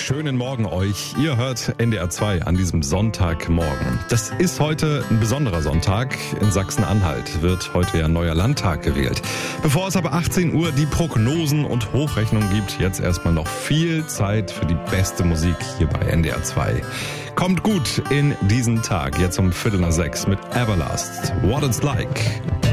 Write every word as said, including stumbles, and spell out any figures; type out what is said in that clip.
schönen Morgen euch. Ihr hört N D R zwei an diesem Sonntagmorgen. Das ist heute ein besonderer Sonntag. In Sachsen-Anhalt wird heute ja ein neuer Landtag gewählt. Bevor es aber achtzehn Uhr die Prognosen und Hochrechnungen gibt, jetzt erstmal noch viel Zeit für die beste Musik hier bei N D R zwei. Kommt gut in diesen Tag, jetzt um Viertel nach sechs mit Everlast. What It's Like.